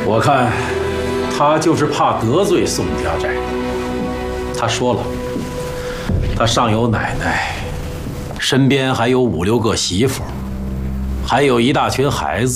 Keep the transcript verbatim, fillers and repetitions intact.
我看他就是怕得罪宋家寨。他说了，他上有奶奶，身边还有五六个媳妇，还有一大群孩子。